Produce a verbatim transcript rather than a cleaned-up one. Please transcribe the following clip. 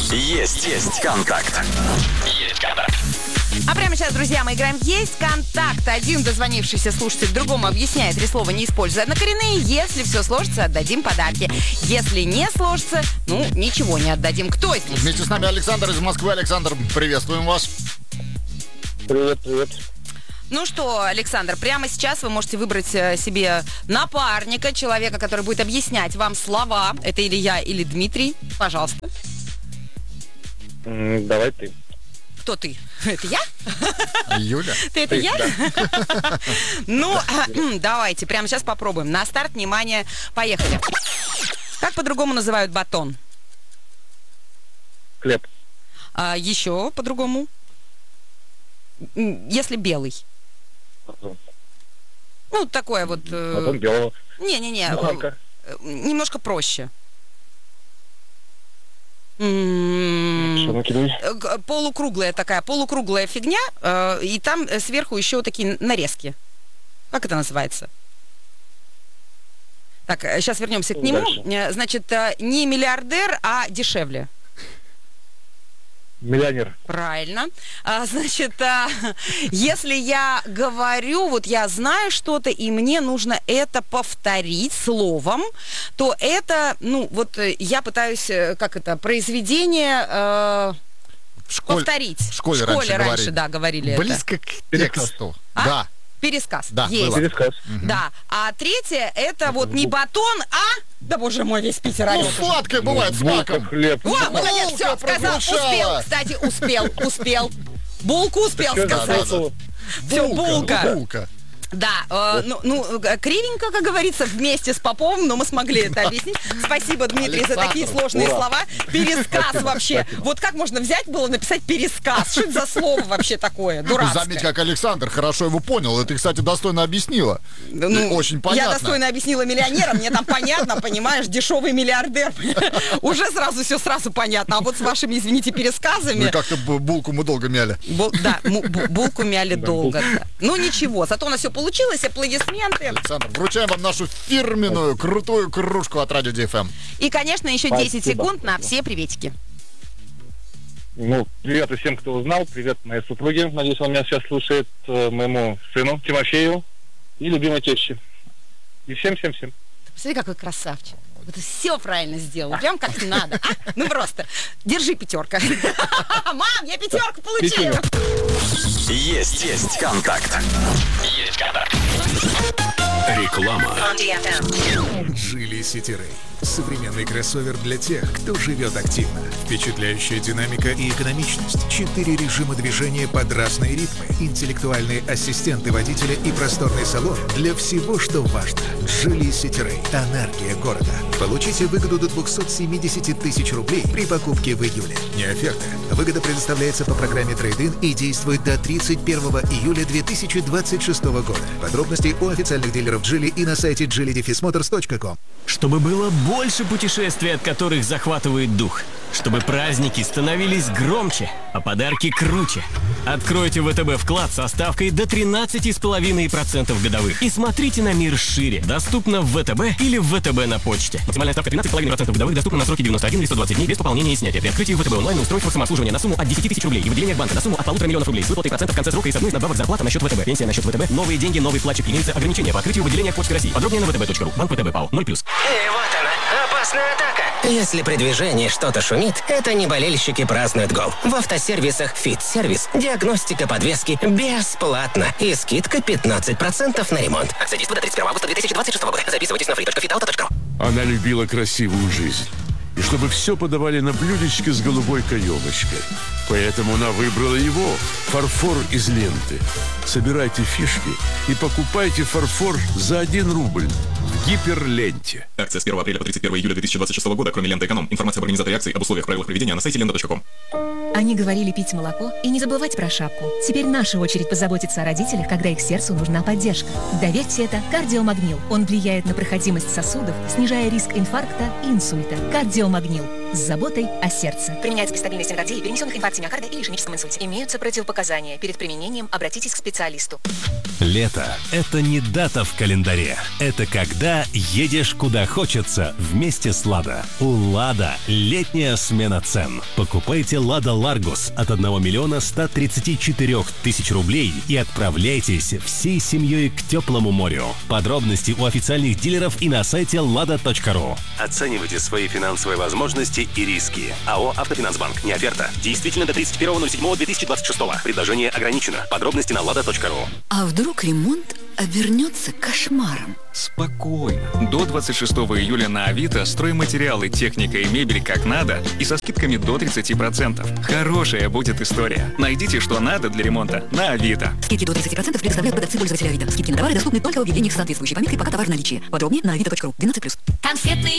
Есть, есть контакт. Есть контакт. А прямо сейчас, друзья, мы играем в «Есть контакт». Один дозвонившийся слушатель другому объясняет три слова, не используя однокоренные. Если все сложится, отдадим подарки. Если не сложится, ну, ничего не отдадим. Кто здесь? Вместе с нами Александр из Москвы. Александр, приветствуем вас. Привет, привет. Ну что, Александр, прямо сейчас вы можете выбрать себе напарника, человека, который будет объяснять вам слова. Это или я, или Дмитрий. Пожалуйста. М, Давай ты. Кто ты? Это я? Юля. Ты это я? Ну, давайте, прямо сейчас попробуем. На старт, внимание, поехали. Как по-другому называют батон? Хлеб. А еще по-другому? М, Если белый. Батон. Ну, такое вот... э, Батон белого. Не-не-не. Буханка. э, Немножко проще. М, Что накидывай? э, г- Полукруглая такая, полукруглая фигня, э, и там э, сверху еще такие нарезки. Как это называется? Так, сейчас вернемся к нему. Дальше. Э, Значит, э, не миллиардер, а дешевле. Миллионер. Правильно. А, значит, а, если я говорю, вот я знаю что-то, и мне нужно это повторить словом, то это, ну, вот э, я пытаюсь, э, как это, произведение э, В школе, повторить. в школе, В школе раньше, раньше, говорили. да, говорили это. Близко к Пересказ. тексту. А? Да. Пересказ. Да, Есть. было. Пересказ. Да. А третье, это вот не батон, а... Да, боже мой, весь Питер Ну, орёт. сладкое бывает с Булка, маком. хлеб. О, молодец, все, Булка сказал, успел, прозвучала. кстати, успел, успел. Булку успел Всё, сказать. да, да. слово. Все, булка. Булка. Да, э, ну, ну, э, кривенько, как говорится, вместе с Поповым, но мы смогли это объяснить. Спасибо, Дмитрий, за такие Александр, сложные ура. слова. Пересказ вообще. Вот как можно взять было написать пересказ? Что это за слово вообще такое? Дурацкое. Заметь, как Александр хорошо его понял. И ты, кстати, достойно объяснила. Ну, Очень понятно. Я достойно объяснила миллионера, мне там понятно, понимаешь, дешевый миллиардер. Уже сразу все сразу понятно. А вот с вашими, извините, Ну и пересказами... как-то бу- булку мы долго мяли. Бу- да, му- бу- булку мяли долго. Да. Ну ничего, зато у нас все получилось, аплодисменты. Александр, вручаем вам нашу фирменную крутую кружку от Радио Ди Эф Эм. И, конечно, еще десять Спасибо. секунд на все приветики. Ну, привет и всем, кто узнал. Привет моей супруге. Надеюсь, он меня сейчас слушает. э, Моему сыну Тимофею и любимой тещи. И всем-всем-всем. Посмотри, какой красавчик. Вот все правильно сделал, прям как надо. А? Ну просто, держи пятерка. Мам, я пятерку получила. Есть, есть контакт. Есть контакт. Реклама. Geely City Ray. Современный кроссовер для тех, кто живет активно. Впечатляющая динамика и экономичность. Четыре режима движения под разные ритмы. Интеллектуальные ассистенты водителя и просторный салон для всего, что важно. Geely City Ray. Энергия города. Получите выгоду до двухсот семидесяти тысяч рублей при покупке в июле. Не оферта. Выгода предоставляется по программе Трейд-ин и действует до тридцать первого июля две тысячи двадцать шестого года. Подробности у официальных дилеров Geely и на сайте джили мотors точка ком. Чтобы было больше путешествий, от которых захватывает дух. Чтобы праздники становились громче, а подарки круче. Откройте ВТБ вклад со ставкой до тринадцать целых пять десятых процента годовых. И смотрите на мир шире. Доступно в ВТБ или в ВТБ на почте. Максимальная ставка тринадцать целых пять десятых процента годовых доступна на сроки девяносто один или сто двадцать дней без пополнения и снятия. При открытии ВТБ онлайн устройство самообслуживания на сумму от десяти тысяч рублей и в отделениях банка на сумму от полутора миллионов рублей с выплатой процентов в конце срока и с одной из надбавок зарплата на счет ВТБ. Пенсия на счет ВТБ. Новые деньги, новый вкладчик. Имеются ограничения по открытию в отделениях Почты России. Подробнее на вэ тэ бэ точка ру. Банк ВТБ ПАО. ноль плюс. И вот она, опасная атака. Если при движении что-то шумит, это не болельщики празднуют гол. В автосервисах «Фит-сервис» диагностика подвески бесплатно и скидка пятнадцать процентов на ремонт. Акция действует до тридцать первого августа две тысячи двадцать шестого года. Записывайтесь на фри точка фит ауто точка ру. Она любила красивую жизнь. И чтобы все подавали на блюдечке с голубой каемочкой. Поэтому она выбрала его – фарфор из ленты. Собирайте фишки и покупайте фарфор за один рубль в гиперленте. Акция с первого апреля по тридцать первого июля две тысячи двадцать шестого года, кроме ленты «Эконом». Информация об организаторе акции, об условиях, правилах проведения на сайте лента точка ком. Они говорили пить молоко и не забывать про шапку. Теперь наша очередь позаботиться о родителях, когда их сердцу нужна поддержка. Доверьте это кардиомагнил. Он влияет на проходимость сосудов, снижая риск инфаркта и инсульта. Кардиомагнил. с заботой о сердце. Применяется при стабильности кардии, перенесенных инфаркте миокарда или ишемическом инсульте. Имеются противопоказания. Перед применением обратитесь к специалисту. Лето – это не дата в календаре. Это когда едешь куда хочется вместе с «Лада». У «Лада» летняя смена цен. Покупайте «Лада Ларгус» от одного миллиона ста тридцати четырёх тысяч рублей и отправляйтесь всей семьей к теплому морю. Подробности у официальных дилеров и на сайте лада точка ру. Оценивайте свои финансовые возможности и риски. АО «Автофинансбанк». Не оферта. Действительно до тридцать первого ноль седьмого две тысячи двадцать шестого. Предложение ограничено. Подробности на лада точка ру. А вдруг ремонт обернется кошмаром? Спокойно. До двадцать шестого июля на Авито стройматериалы, техника и мебель как надо и со скидками до тридцати процентов. Хорошая будет история. Найдите, что надо для ремонта на Авито. Скидки до тридцати процентов предоставляют продавцы пользователя Авито. Скидки на товары доступны только в объявлениях с соответствующей пометкой «Пока товар в наличии». Подробнее на авито точка ру. двенадцать плюс. Конфетный